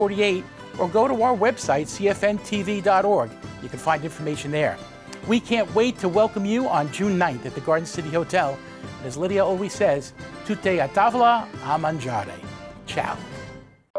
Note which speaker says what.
Speaker 1: 48, or go to our website, cfntv.org. You can find information there. We can't wait to welcome you on June 9th at the Garden City Hotel. And as Lydia always says, tutte a tavola a mangiare. Ciao.